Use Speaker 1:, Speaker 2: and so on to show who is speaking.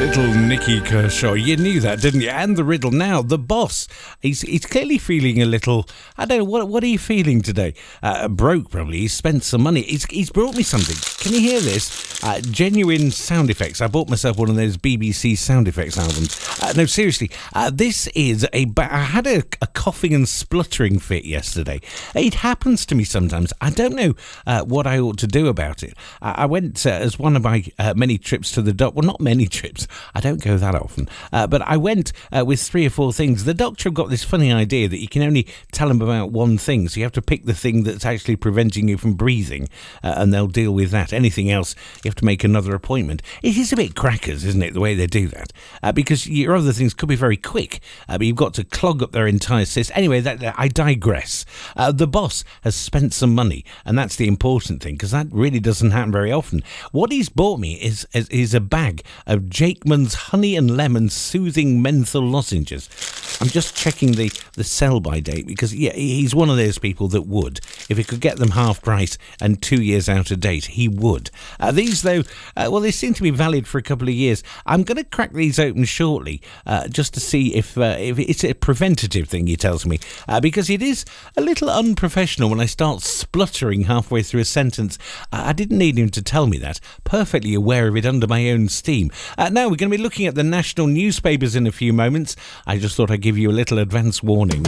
Speaker 1: Little Nicky Kershaw. You knew that, didn't you? And the riddle now. The boss. He's clearly feeling a little... I don't know, what are you feeling today? Broke, probably. He's spent some money. He's brought me something. Can you hear this? Genuine sound effects. I bought myself one of those BBC sound effects albums. No, seriously. This is I had a coughing and spluttering fit yesterday. It happens to me sometimes. I don't know what I ought to do about it. I went as one of my many trips to the doctor. Well, not many trips. I don't go that often. But I went with 3 or 4 things. The doctor got this funny idea that you can only tell them about one thing. So you have to pick the thing that's actually preventing you from breathing, and they'll deal with that. Anything else, you have to make another appointment. It is a bit crackers, isn't it, the way they do that? Because your other things could be very quick, but you've got to clog up their entire system. Anyway, I digress. The boss has spent some money, and that's the important thing, because that really doesn't happen very often. What he's bought me is a bag of Jakeman's honey and lemon soothing menthol lozenges. I'm just checking the sell-by date, because he's one of those people that would. If he could get them half price and 2 years out of date, he would. These, though, they seem to be valid for a couple of years. I'm going to crack these open shortly, just to see if it's a preventative thing, he tells me, because it is a little unprofessional when I start spluttering halfway through a sentence. I didn't need him to tell me that. Perfectly aware of it under my own steam. Now we're going to be looking at the national newspapers in a few moments. I just thought I'd give you a little advance warning.